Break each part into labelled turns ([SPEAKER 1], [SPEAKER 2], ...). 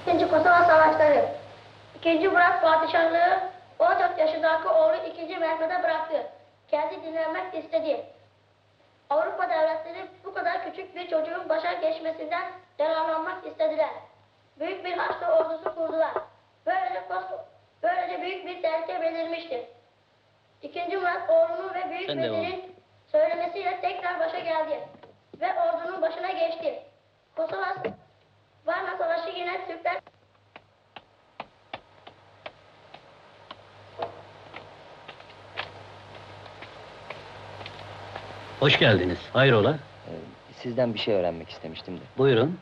[SPEAKER 1] İkinci Kosova Savaşları. İkinci Murat Padişahlığı 14 yaşındaki oğlu 2. Mehmet'e bıraktı. Kendi dinlenmek istedi. Avrupa devletleri bu kadar küçük bir çocuğun başa geçmesinden yararlanmak istediler. Büyük bir Haçlı ordusu kurdular. Böylece büyük bir tehlike belirmiştir. İkinci Murat oğlunun ve büyük vezir'in söylemesiyle tekrar başa geldi. Ve ordunun başına geçti. Kosova Varna Savaşı yine Türkler...
[SPEAKER 2] Hoş geldiniz. Hayrola?
[SPEAKER 3] Sizden bir şey öğrenmek istemiştim de.
[SPEAKER 2] Buyurun.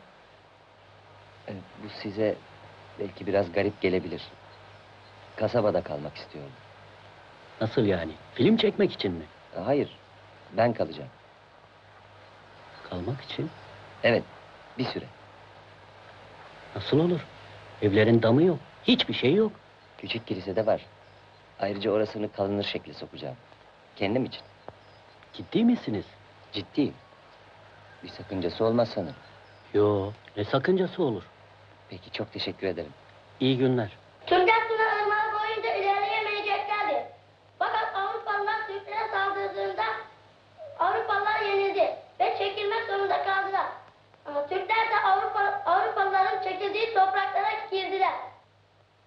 [SPEAKER 3] Bu size belki biraz garip gelebilir. Kasabada kalmak istiyorum.
[SPEAKER 2] Nasıl yani? Film çekmek için mi?
[SPEAKER 3] Hayır, ben kalacağım.
[SPEAKER 2] Kalmak için?
[SPEAKER 3] Evet, bir süre.
[SPEAKER 2] Nasıl olur? Evlerin damı yok. Hiçbir şey yok.
[SPEAKER 3] Küçük kilisede var. Ayrıca orasını kalınır şekli sokacağım. Kendim için.
[SPEAKER 2] Ciddi misiniz?
[SPEAKER 3] Ciddiyim. Bir sakıncası olmaz sanırım.
[SPEAKER 2] Yo, ne sakıncası olur?
[SPEAKER 3] Peki, çok teşekkür ederim.
[SPEAKER 2] İyi günler.